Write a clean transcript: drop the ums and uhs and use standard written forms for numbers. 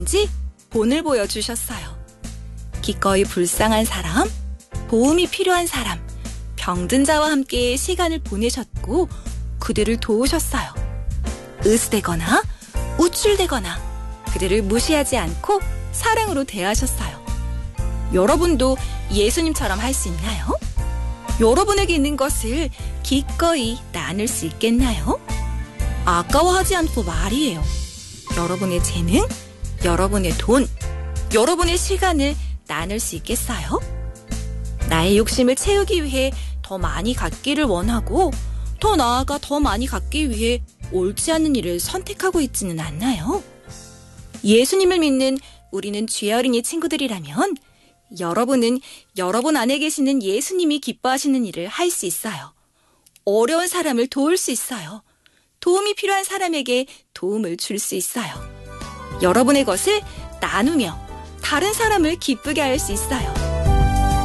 지 본을 보여주셨어요. 기꺼이 불쌍한 사람, 도움이 필요한 사람, 병든 자와 함께 시간을 보내셨고 그들을 도우셨어요. 으스대거나 우쭐대거나 그들을 무시하지 않고 사랑으로 대하셨어요. 여러분도 예수님처럼 할 수 있나요? 여러분에게 있는 것을 기꺼이 나눌 수 있겠나요? 아까워하지 않고 말이에요. 여러분의 재능, 여러분의 돈, 여러분의 시간을 나눌 수 있겠어요? 나의 욕심을 채우기 위해 더 많이 갖기를 원하고 더 나아가 더 많이 갖기 위해 옳지 않은 일을 선택하고 있지는 않나요? 예수님을 믿는 우리는 죄 어린이 친구들이라면 여러분은 여러분 안에 계시는 예수님이 기뻐하시는 일을 할 수 있어요. 어려운 사람을 도울 수 있어요. 도움이 필요한 사람에게 도움을 줄 수 있어요. 여러분의 것을 나누며 다른 사람을 기쁘게 할 수 있어요.